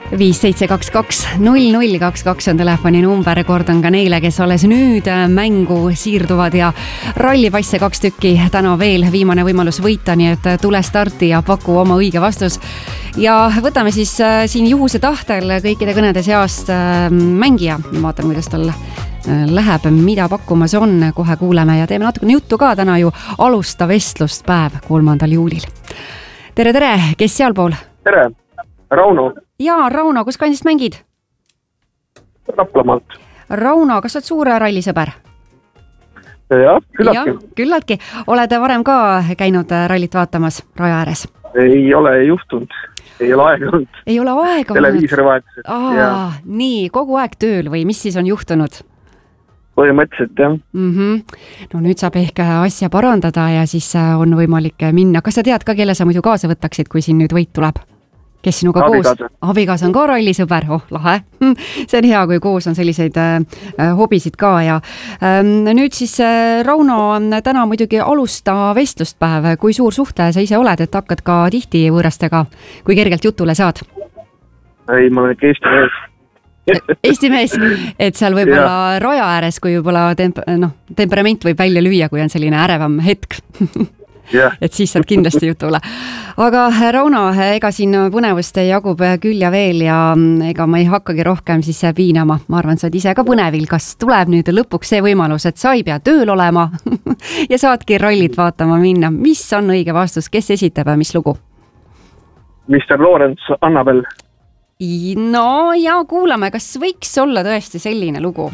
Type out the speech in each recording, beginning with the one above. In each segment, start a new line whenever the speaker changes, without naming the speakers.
5722 on telefoni number, kordan ka neile, kes alles nüüd mängu siirduvad ja rallipasse 2 tükki täna veel viimane võimalus võita, nii et tule starti ja paku oma õige vastus. Ja võtame siis siin juhuse tahtel kõikide kõnede seast mängija. Vaatame, kuidas tal läheb, mida pakkumas on, kohe kuuleme ja teeme natukene juttu ka täna ju alusta vestlust päev 3. juulil. Tere, kes sealpool?
Tere, Rauno.
Jaa, Rauno, kus kandist mängid?
Raplamaalt.
Rauno, kas oled suur rallisõber?
Jah, küllaltki.
Küllaltki. Oled varem ka käinud rallit vaatamas raja ääres?
Ei ole juhtunud. Ei ole aega olnud.
Ei ole aega olnud?
Televiisori vahetused.
Nii, kogu aeg tööl või mis siis on juhtunud?
Põhimõtteliselt, jah.
No nüüd saab ehk asja parandada ja siis on võimalik minna. Kas sa tead ka, kelle sa muidu kaasa võtaksid, kui siin nüüd võit tuleb? Kes sinuga koos? Abikaasa on ka rallisõber, lahe. See on hea, kui koos on selliseid hobisid ka ja nüüd siis Rauno, täna muidugi alusta vestlustpäev. Kui suur suhtleja sa ise oled, et hakkad ka tihti võõrastega, kui kergelt jutule saad?
Ei, ma olen ikka Eesti mees.
Eesti mees, et seal võib-olla raja ääres, kui võib-olla temperament võib välja lüüa, kui on selline ärevam hetk. Et siis saad kindlasti jutule. Aga Rauno, ega siin põnevust jagub küll ja veel ja ega ma ei hakkagi rohkem siis piinama. Ma arvan, sa oled ise ka põnevil. Kas tuleb nüüd lõpuks see võimalus, et sa ei pea tööl olema ja saadki rallit vaatama minna? Mis on õige vastus? Kes esitab ja mis lugu?
Mr. Lawrence Annabel.
No ja kuulame, kas võiks olla tõesti selline lugu?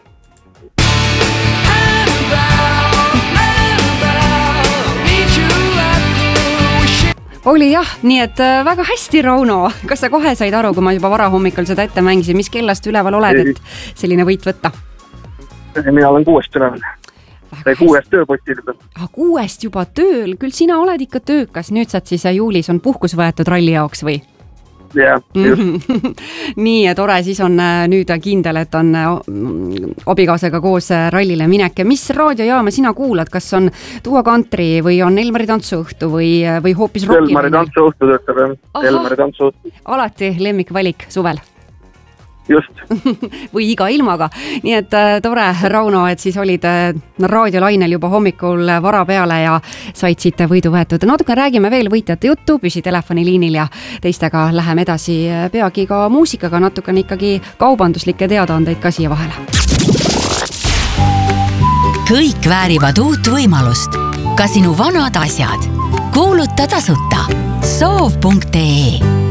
Oli jah, nii et väga hästi, Rauno. Kas sa kohe said aru, kui ma juba varahommikul seda ette mängisin, mis kellast üleval oled, et selline võit võtta?
Mina olen 6 üleval. 6 tööpotil.
6 juba tööl, küll sina oled ikka töökas. Nüüd saad siis juulis on puhkus võetud ralli jaoks või?
Jah, just.
Nii, tore, siis on nüüd kindel, et on abikaasaga koos rallile minek. Mis raadiojaama sina kuulad? Kas on Tuua Country või on Elmari tantsuõhtu või hoopis Rocki?
Elmari tantsuõhtu töötab, jah. Elmari tantsuõhtu.
Alati lemmikvalik suvel.
Just.
Või iga ilmaga. Nii et tore, Rauno, et siis olid raadiolainel juba hommikul vara peale ja said siit võidu võetud. Natuke räägime veel võitjate juttu, püsi telefoniliinil ja teistega läheme edasi peagi ka muusikaga, natukene ikkagi kaubanduslikke teadaandeid ka siia vahele.
Kõik väärivad uut võimalust. Ka sinu vanad asjad. Kuuluta tasuta. Soov.ee